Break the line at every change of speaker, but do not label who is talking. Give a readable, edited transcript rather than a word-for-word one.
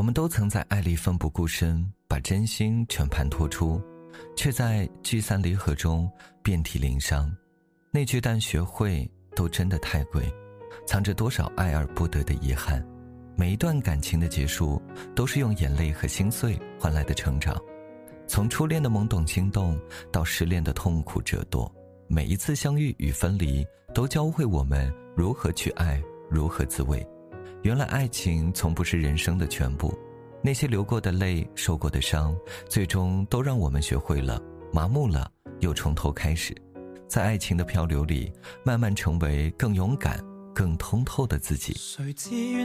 们都曾在爱里奋不顾身，把真心全盘托出，却在聚散离合中遍体鳞伤。那句但学会都真的太贵，藏着多少爱而不得的遗憾。每一段感情的结束，都是用眼泪和心碎换来的成长。从初恋的懵懂心动，到失恋的痛苦折堕，每一次相遇与分离，都教会我们如何去爱，如何自卫。原来爱情从不是人生的全部，那些流过的泪，受过的伤，最终都让我们学会了麻木了，又从头开始，在爱情的漂流里，慢慢成为更勇敢、更通透的自己。
谁自愿